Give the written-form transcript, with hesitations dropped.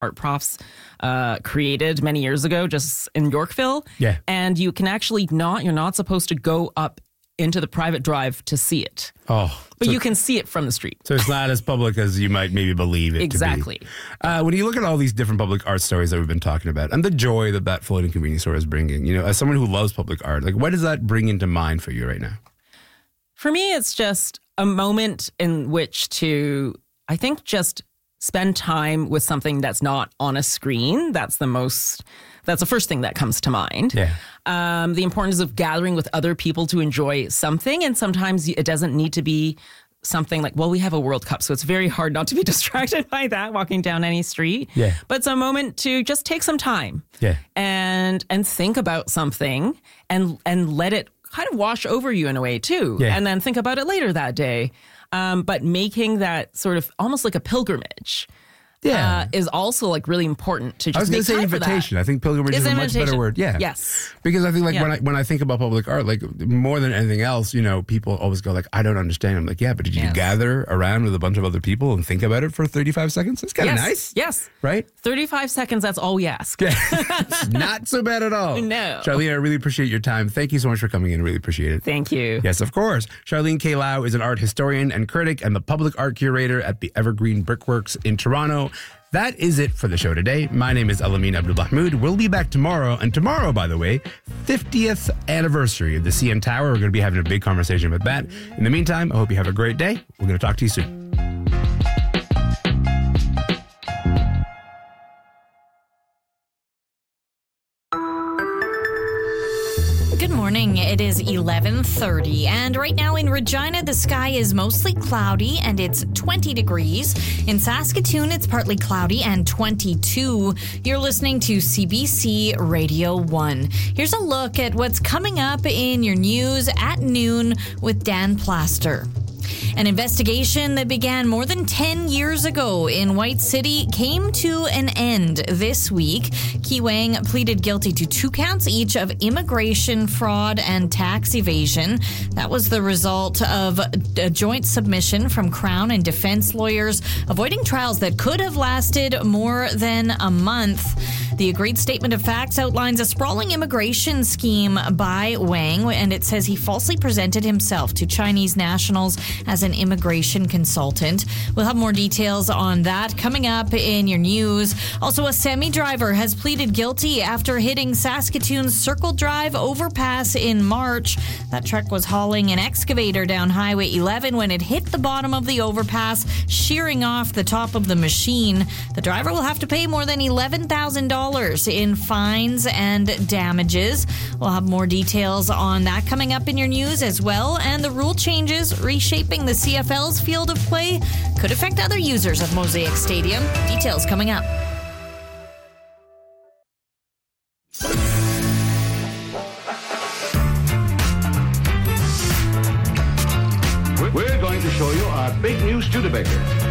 art profs created many years ago, just in Yorkville. Yeah. And you can actually you're not supposed to go up into the private drive to see it. Oh. But you can see it from the street. So it's not as public as you might maybe believe it Exactly. to be. When you look at all these different public art stories that we've been talking about and the joy that floating convenience store is bringing, as someone who loves public art, like what does that bring into mind for you right now? For me, it's just a moment in which to, I think, just spend time with something that's not on a screen. That's the first thing that comes to mind. Yeah. The importance of gathering with other people to enjoy something. And sometimes it doesn't need to be something like, well, we have a World Cup, so it's very hard not to be distracted by that walking down any street. Yeah. But it's a moment to just take some time. Yeah. And think about something and let it kind of wash over you in a way too. Yeah. And then think about it later that day. But making that sort of almost like a pilgrimage is also like really important to just I was going to say make time invitation. I think pilgrimage is a much better word. Yeah. Yes. Because I think when I think about public art, like more than anything else, people always go like, I don't understand. I'm like, yeah, but did you gather around with a bunch of other people and think about it for 35 seconds? It's kind of nice. Yes. Right? 35 seconds, that's all we ask. Yeah. It's not so bad at all. No. Charlene, I really appreciate your time. Thank you so much for coming in. I really appreciate it. Thank you. Yes, of course. Charlene K. Lau is an art historian and critic and the public art curator at the Evergreen Brickworks in Toronto. That is it for the show today. My name is Elamin Abdulmahmoud. We'll be back tomorrow. And tomorrow, by the way, 50th anniversary of the CN Tower. We're going to be having a big conversation about that. In the meantime, I hope you have a great day. We're going to talk to you soon. Good morning. It is 11:30, and right now in Regina, the sky is mostly cloudy and it's 20 degrees. In Saskatoon, it's partly cloudy and 22. You're listening to CBC Radio 1. Here's a look at what's coming up in your news at noon with Dan Plaster. An investigation that began more than 10 years ago in White City came to an end this week. Key Wang pleaded guilty to 2 counts each of immigration fraud and tax evasion. That was the result of a joint submission from Crown and defense lawyers, avoiding trials that could have lasted more than a month. The agreed statement of facts outlines a sprawling immigration scheme by Wang, and it says he falsely presented himself to Chinese nationals as an immigration consultant. We'll have more details on that coming up in your news. Also, a semi-driver has pleaded guilty after hitting Saskatoon's Circle Drive overpass in March. That truck was hauling an excavator down Highway 11 when it hit the bottom of the overpass, shearing off the top of the machine. The driver will have to pay more than $11,000 in fines and damages. We'll have more details on that coming up in your news as well. And the rule changes reshaping the CFL's field of play could affect other users of Mosaic Stadium. Details coming up. We're going to show you our big new Studebaker.